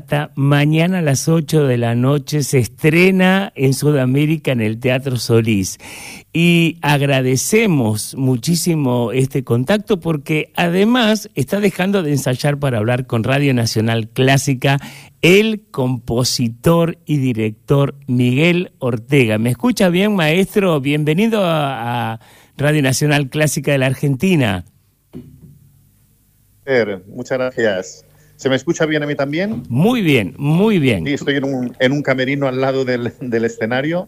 Mañana a las 8 de la noche se estrena en Sudamérica en el Teatro Solís. Y agradecemos muchísimo este contacto porque además está dejando de ensayar para hablar con Radio Nacional Clásica el compositor y director Miguel Ortega. ¿Me escucha bien, maestro? Bienvenido a Radio Nacional Clásica de la Argentina. Muchas gracias. ¿Se me escucha bien a mí también? Muy bien, muy bien. Sí, estoy en un camerino al lado del escenario.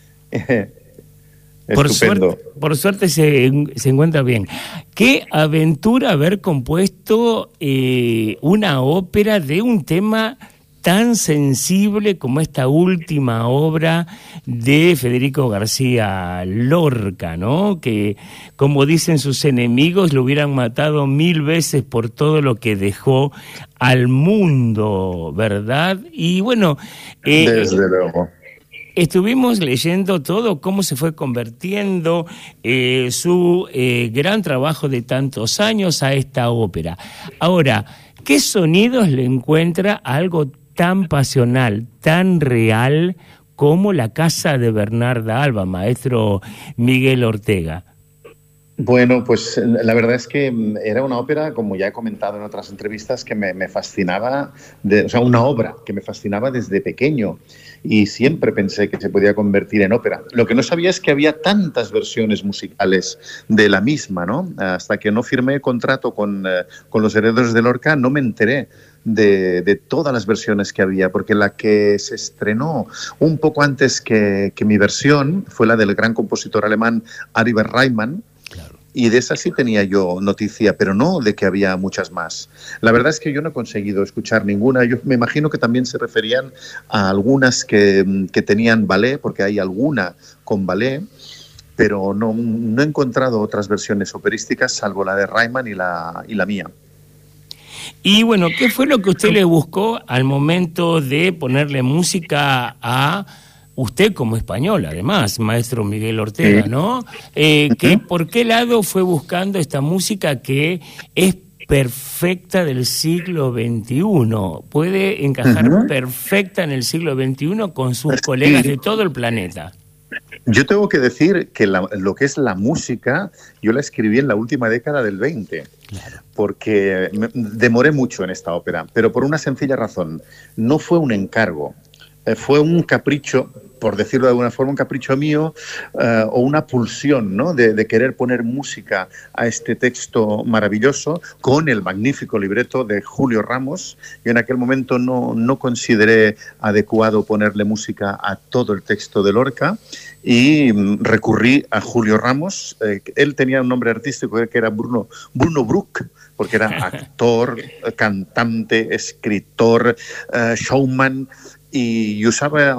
Estupendo. Por suerte se encuentra bien. Qué aventura haber compuesto una ópera de un tema tan sensible como esta última obra de Federico García Lorca, ¿no? Que, como dicen sus enemigos, lo hubieran matado 1000 veces por todo lo que dejó al mundo, ¿verdad? Y bueno, desde luego. Estuvimos leyendo todo, cómo se fue convirtiendo su gran trabajo de tantos años a esta ópera. Ahora, ¿qué sonidos le encuentra a algo tan pasional, tan real como La casa de Bernarda Alba, maestro Miguel Ortega? Bueno, pues la verdad es que era una ópera, como ya he comentado en otras entrevistas, que me fascinaba, o sea, una obra que me fascinaba desde pequeño y siempre pensé que se podía convertir en ópera. Lo que no sabía es que había tantas versiones musicales de la misma, ¿no? Hasta que no firmé contrato con los herederos de Lorca, no me enteré de todas las versiones que había, porque la que se estrenó un poco antes que mi versión fue la del gran compositor alemán Aribert Reimann. Y de esa sí tenía yo noticia, pero no de que había muchas más. La verdad es que yo no he conseguido escuchar ninguna. Yo me imagino que también se referían a algunas que tenían ballet, porque hay alguna con ballet, pero no he encontrado otras versiones operísticas salvo la de Reimann y la mía. Y bueno, ¿qué fue lo que usted le buscó al momento de ponerle música a usted como español, además, maestro Miguel Ortega, sí, ¿no? ¿Por qué lado fue buscando esta música que es perfecta del siglo XXI? Puede encajar perfecta en el siglo XXI con sus colegas de todo el planeta. Yo tengo que decir que lo que es la música, yo la escribí en la última década del 20, claro, porque demoré mucho en esta ópera, pero por una sencilla razón. No fue un encargo, fue un capricho, por decirlo de alguna forma, un capricho mío o una pulsión, ¿no? de querer poner música a este texto maravilloso con el magnífico libreto de Julio Ramos. Yo en aquel momento no consideré adecuado ponerle música a todo el texto de Lorca y recurrí a Julio Ramos. Él tenía un nombre artístico que era Bruno Bruch, porque era actor, cantante, escritor, showman, y usaba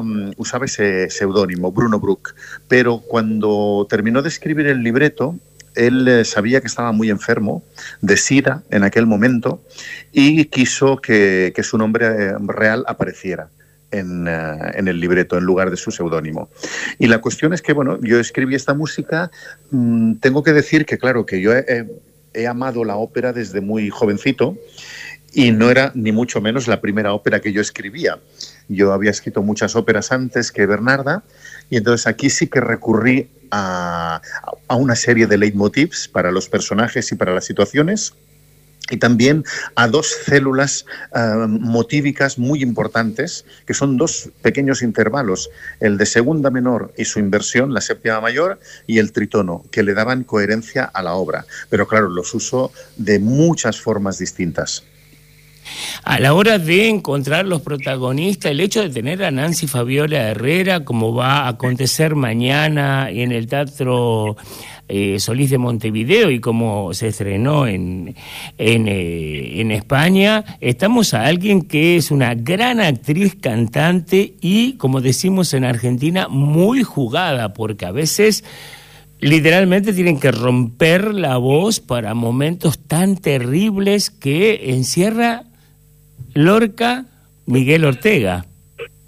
ese seudónimo, Bruno Bruch. Pero cuando terminó de escribir el libreto, él sabía que estaba muy enfermo de SIDA en aquel momento y quiso que su nombre real apareciera en el libreto en lugar de su seudónimo. Y la cuestión es que, bueno, yo escribí esta música. Tengo que decir que, claro, que yo he amado la ópera desde muy jovencito y no era ni mucho menos la primera ópera que yo escribía. Yo había escrito muchas óperas antes que Bernarda y entonces aquí sí que recurrí a una serie de leitmotivs para los personajes y para las situaciones y también a dos células motívicas muy importantes, que son dos pequeños intervalos, el de segunda menor y su inversión, la séptima mayor, y el tritono, que le daban coherencia a la obra. Pero claro, los uso de muchas formas distintas. A la hora de encontrar los protagonistas, el hecho de tener a Nancy Fabiola Herrera, como va a acontecer mañana en el Teatro Solís de Montevideo y como se estrenó en España, estamos a alguien que es una gran actriz, cantante y, como decimos en Argentina, muy jugada, porque a veces literalmente tienen que romper la voz para momentos tan terribles que encierra Lorca, Miguel Ortega.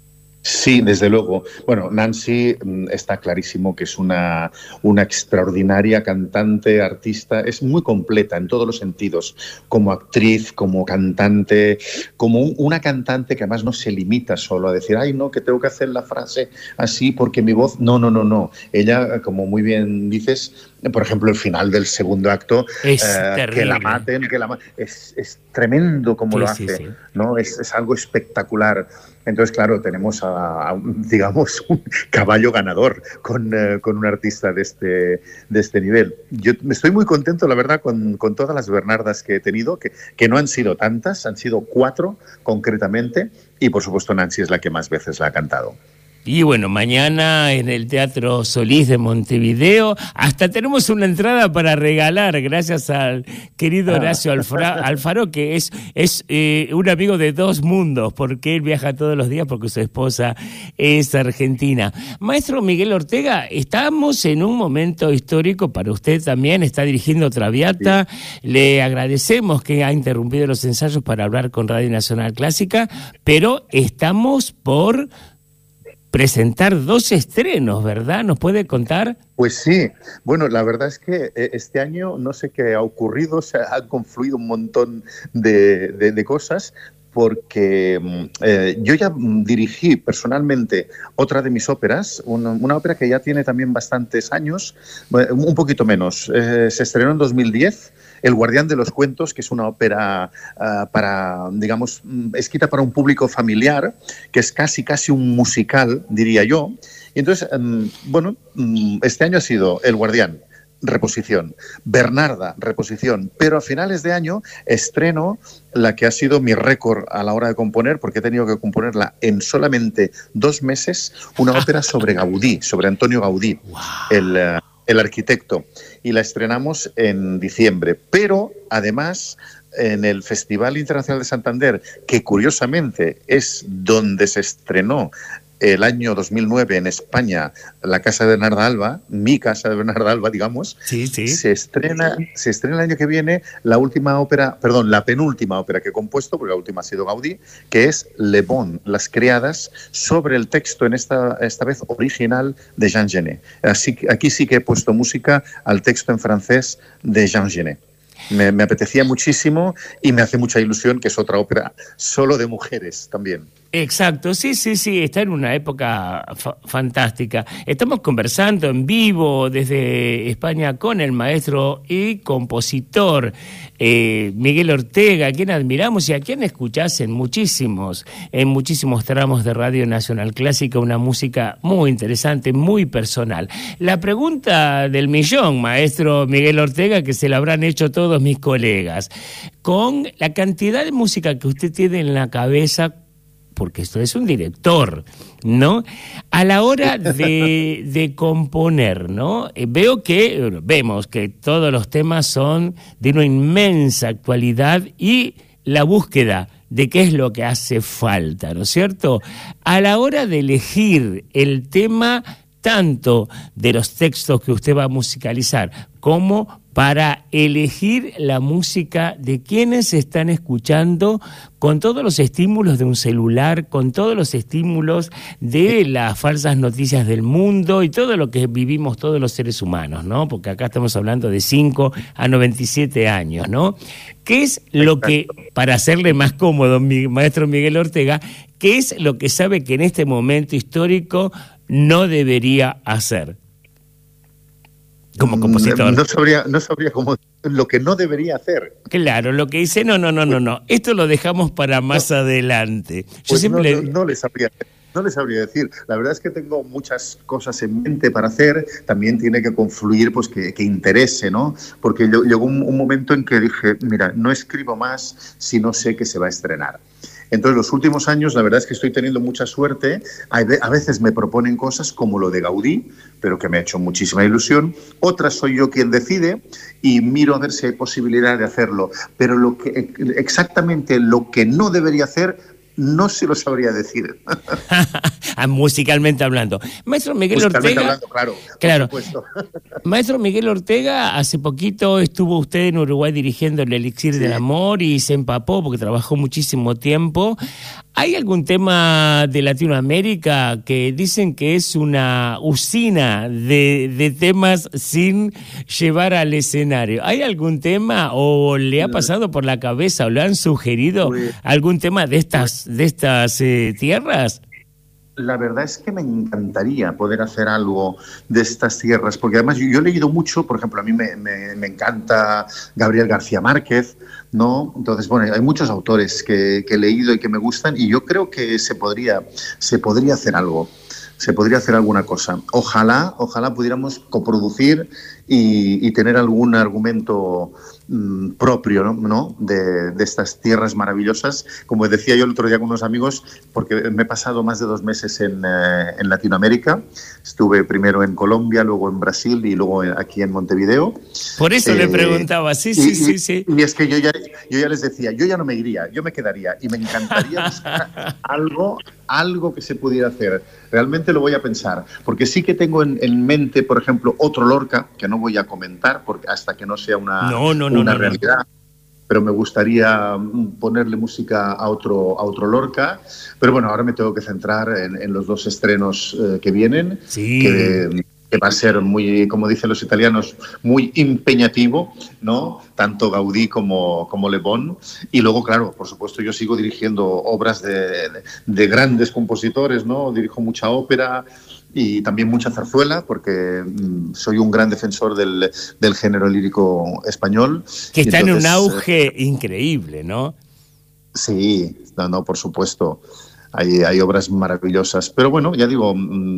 Sí, desde luego. Bueno, Nancy está clarísimo que es una extraordinaria cantante, artista, es muy completa en todos los sentidos, como actriz, como cantante, como una cantante que además no se limita solo a decir, ay, no, que tengo que hacer la frase así porque mi voz... No, no, no, no. Ella, como muy bien dices, por ejemplo, el final del segundo acto, es que la maten, es tremendo como lo hace, sí. ¿no? Es algo espectacular. Entonces, claro, tenemos digamos, un caballo ganador con un artista de este nivel. Yo estoy muy contento, la verdad, con todas las Bernardas que he tenido, que no han sido tantas, han sido 4 concretamente, y por supuesto Nancy es la que más veces la ha cantado. Y bueno, mañana en el Teatro Solís de Montevideo, hasta tenemos una entrada para regalar, gracias al querido Horacio Alfaro, que es un amigo de 2 mundos, porque él viaja todos los días porque su esposa es argentina. Maestro Miguel Ortega, estamos en un momento histórico para usted también, está dirigiendo Traviata, sí. Le agradecemos que ha interrumpido los ensayos para hablar con Radio Nacional Clásica, pero estamos por presentar 2 estrenos, ¿verdad? ¿Nos puede contar? Pues sí. Bueno, la verdad es que este año no sé qué ha ocurrido, se han confluido un montón de cosas, porque yo ya dirigí personalmente otra de mis óperas, una ópera que ya tiene también bastantes años, un poquito menos. Se estrenó en 2010, El guardián de los cuentos, que es una ópera escrita para un público familiar, que es casi un musical, diría yo. Y entonces, este año ha sido El guardián, reposición, Bernarda, reposición, pero a finales de año estreno la que ha sido mi récord a la hora de componer, porque he tenido que componerla en solamente 2 meses, una ópera sobre Gaudí, sobre Antonio Gaudí, wow, el arquitecto, y la estrenamos en diciembre, pero además en el Festival Internacional de Santander, que curiosamente es donde se estrenó el año 2009 en España, la Casa de Bernarda Alba, mi Casa de Bernarda Alba, digamos, sí. Se estrena el año que viene la penúltima ópera que he compuesto, porque la última ha sido Gaudí, que es Le Bon, Las criadas, sobre el texto, en esta vez original, de Jean Genet. Aquí sí que he puesto música al texto en francés de Jean Genet. Me apetecía muchísimo y me hace mucha ilusión que es otra ópera solo de mujeres también. Exacto, sí, está en una época fantástica. Estamos conversando en vivo desde España con el maestro y compositor Miguel Ortega, a quien admiramos y a quien escuchás en muchísimos tramos de Radio Nacional Clásica, una música muy interesante, muy personal. La pregunta del millón, maestro Miguel Ortega, que se la habrán hecho todos mis colegas, con la cantidad de música que usted tiene en la cabeza, porque esto es un director, ¿no? A la hora de componer, ¿no? Vemos que todos los temas son de una inmensa actualidad y la búsqueda de qué es lo que hace falta, ¿no es cierto? A la hora de elegir el tema, tanto de los textos que usted va a musicalizar, como para elegir la música de quienes están escuchando, con todos los estímulos de un celular, con todos los estímulos de las falsas noticias del mundo y todo lo que vivimos todos los seres humanos, ¿no? Porque acá estamos hablando de 5 a 97 años, ¿no? ¿Qué es lo que, para hacerle más cómodo, mi maestro Miguel Ortega, qué es lo que sabe que en este momento histórico no debería hacer como compositor? No sabría cómo lo que no debería hacer. Claro, lo que dice, no, esto lo dejamos para más adelante. No le sabría decir. La verdad es que tengo muchas cosas en mente para hacer. También tiene que confluir, pues que interese, ¿no? Porque llegó un momento en que dije, mira, no escribo más si no sé que se va a estrenar. Entonces, los últimos años, la verdad es que estoy teniendo mucha suerte. A veces me proponen cosas como lo de Gaudí, pero que me ha hecho muchísima ilusión. Otras soy yo quien decide y miro a ver si hay posibilidad de hacerlo. Pero exactamente lo que no debería hacer, no se lo sabría decir. Musicalmente hablando. Maestro Miguel Ortega. Hablando, claro. Por supuesto. Maestro Miguel Ortega, hace poquito estuvo usted en Uruguay dirigiendo el Elixir del Amor y se empapó porque trabajó muchísimo tiempo. ¿Hay algún tema de Latinoamérica que dicen que es una usina de temas sin llevar al escenario? ¿Hay algún tema o le ha pasado por la cabeza o le han sugerido algún tema de estas tierras? La verdad es que me encantaría poder hacer algo de estas tierras, porque además yo he leído mucho, por ejemplo, a mí me encanta Gabriel García Márquez, ¿no? Entonces, bueno, hay muchos autores que he leído y que me gustan, y yo creo que se podría hacer algo. Se podría hacer alguna cosa. Ojalá pudiéramos coproducir y tener algún argumento propio, ¿no? De estas tierras maravillosas. Como decía yo el otro día con unos amigos, porque me he pasado más de 2 meses en Latinoamérica. Estuve primero en Colombia, luego en Brasil y luego aquí en Montevideo. Por eso le preguntaba, sí. Y es que yo ya les decía, yo ya no me iría, yo me quedaría y me encantaría buscar algo que se pudiera hacer. Realmente lo voy a pensar, porque sí que tengo en mente, por ejemplo, otro Lorca, que no voy a comentar porque hasta que no sea una realidad. Pero me gustaría ponerle música a otro Lorca. Pero bueno, ahora me tengo que centrar en los 2 estrenos que vienen, que va a ser muy, como dicen los italianos, muy impeñativo, ¿no? Tanto Gaudí como Le Bon. Y luego, claro, por supuesto, yo sigo dirigiendo obras de grandes compositores, ¿no? Dirijo mucha ópera y también mucha zarzuela, porque soy un gran defensor del género lírico español. Que está en un auge increíble, ¿no? Sí, no, por supuesto. Hay obras maravillosas. Pero bueno, ya digo,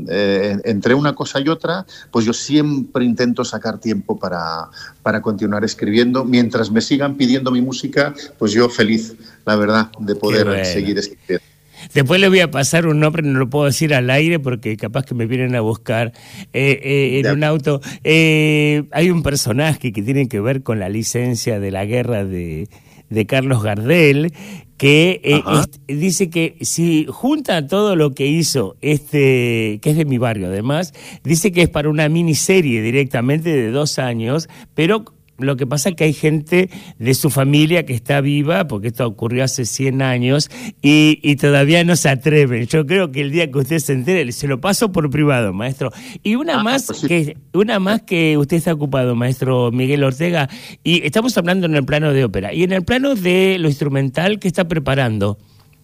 entre una cosa y otra, pues yo siempre intento sacar tiempo para continuar escribiendo. Mientras me sigan pidiendo mi música, pues yo feliz, la verdad, de poder seguir escribiendo. Después le voy a pasar un nombre, no lo puedo decir al aire porque capaz que me vienen a buscar en un auto. Hay un personaje que tiene que ver con la licencia de la guerra de Carlos Gardel, que dice que si junta todo lo que hizo que es de mi barrio además, dice que es para una miniserie directamente de 2 años, pero lo que pasa es que hay gente de su familia que está viva, porque esto ocurrió hace 100 años, y todavía no se atreven. Yo creo que el día que usted se entere, se lo paso por privado, maestro. Y una más que usted está ocupado, maestro Miguel Ortega, y estamos hablando en el plano de ópera. Y en el plano de lo instrumental, ¿qué está preparando?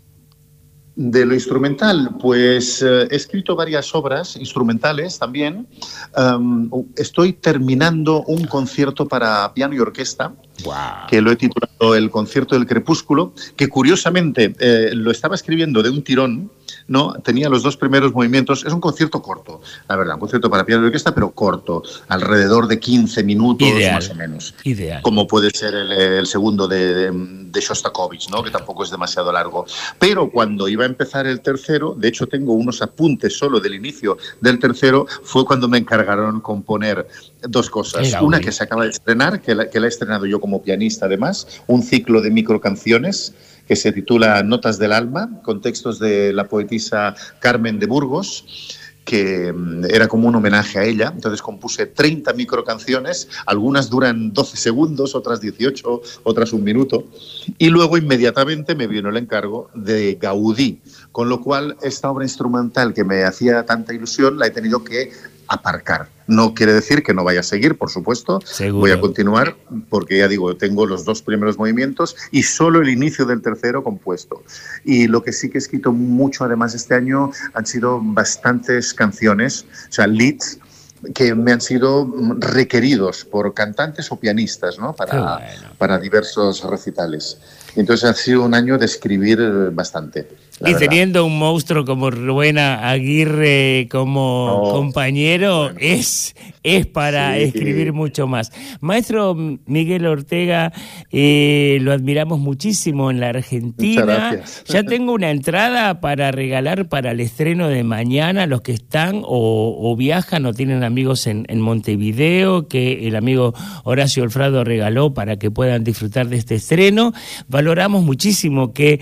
De lo instrumental, pues he escrito varias obras instrumentales también. Estoy terminando un concierto para piano y orquesta, que lo he titulado El concierto del crepúsculo, que curiosamente lo estaba escribiendo de un tirón, ¿no? Tenía los 2 primeros movimientos. Es un concierto corto, la verdad, un concierto para piano y orquesta, pero corto, alrededor de 15 minutos más o menos. Ideal. Como puede ser el segundo de Shostakovich, ¿no? Que tampoco es demasiado largo. Pero cuando iba a empezar el tercero, de hecho tengo unos apuntes solo del inicio del tercero, fue cuando me encargaron componer 2 cosas. Una que se acaba de estrenar, que la he estrenado yo como pianista además, un ciclo de microcanciones que se titula Notas del Alma, con textos de la poetisa Carmen de Burgos, que era como un homenaje a ella. Entonces compuse 30 microcanciones, algunas duran 12 segundos, otras 18, otras 1 minuto, y luego inmediatamente me vino el encargo de Gaudí, con lo cual esta obra instrumental que me hacía tanta ilusión la he tenido que aparcar. No quiere decir que no vaya a seguir, por supuesto. Seguro. Voy a continuar porque, ya digo, tengo los 2 primeros movimientos y solo el inicio del tercero compuesto. Y lo que sí que he escrito mucho, además, este año han sido bastantes canciones, o sea, leads, que me han sido requeridos por cantantes o pianistas, ¿no? Para diversos recitales. Entonces ha sido un año de escribir bastante. Y teniendo un monstruo como Rubén Aguirre como compañero, es para escribir mucho más. Maestro Miguel Ortega, lo admiramos muchísimo en la Argentina. Muchas gracias. Ya tengo una entrada para regalar para el estreno de mañana, los que están o viajan o tienen amigos en Montevideo, que el amigo Horacio Alfrado regaló para que puedan disfrutar de este estreno. Valor valoramos muchísimo que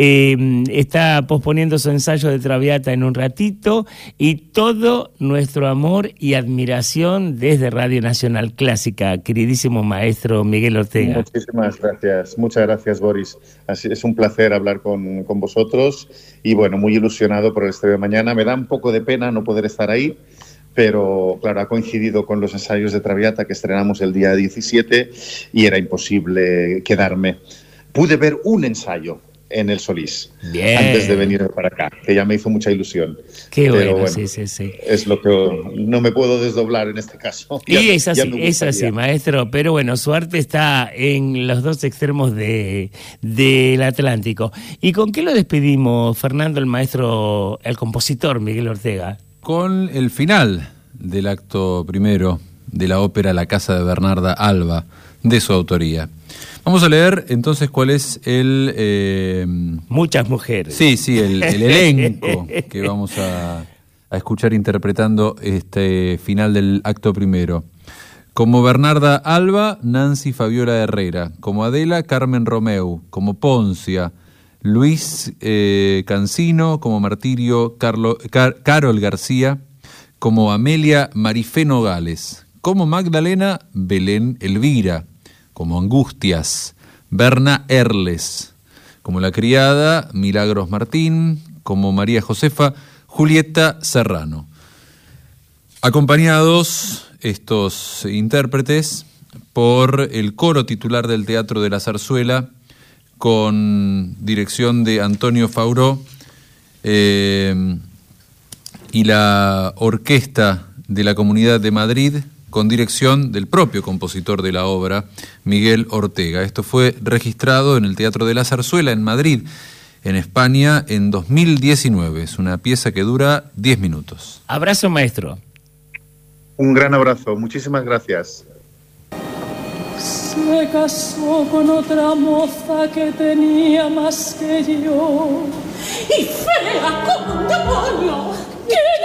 está posponiendo su ensayo de Traviata en un ratito, y todo nuestro amor y admiración desde Radio Nacional Clásica, queridísimo maestro Miguel Ortega. Muchísimas gracias, muchas gracias, Boris. Así, es un placer hablar con vosotros y bueno, muy ilusionado por el estreno de mañana. Me da un poco de pena no poder estar ahí, pero claro, ha coincidido con los ensayos de Traviata que estrenamos el día 17 y era imposible quedarme. Pude ver un ensayo en el Solís. Bien. Antes de venir para acá, que ya me hizo mucha ilusión. Qué bueno, sí. Es lo que no me puedo desdoblar en este caso. Y es así, maestro, pero bueno, su arte está en los dos extremos del Atlántico. ¿Y con qué lo despedimos, Fernando, el maestro, el compositor Miguel Ortega? Con el final del acto primero de la ópera La Casa de Bernarda Alba, de su autoría. Vamos a leer entonces cuál es el... Muchas mujeres. Sí, el elenco que vamos a escuchar interpretando este final del acto primero. Como Bernarda Alba, Nancy Fabiola Herrera. Como Adela, Carmen Romeu. Como Poncia, Luis Cancino. Como Martirio, Carol García. Como Amelia, Marifé Nogales. Como Magdalena, Belén Elvira. Como Angustias, Berna Erles. Como la criada, Milagros Martín. Como María Josefa, Julieta Serrano. Acompañados estos intérpretes por el coro titular del Teatro de la Zarzuela, con dirección de Antonio Fauró, y la Orquesta de la Comunidad de Madrid, con dirección del propio compositor de la obra, Miguel Ortega. Esto fue registrado en el Teatro de la Zarzuela en Madrid, en España, en 2019. Es una pieza que dura 10 minutos. Abrazo, maestro. Un gran abrazo, muchísimas gracias. Se casó con otra moza que tenía más que yo, y fea como un demonio.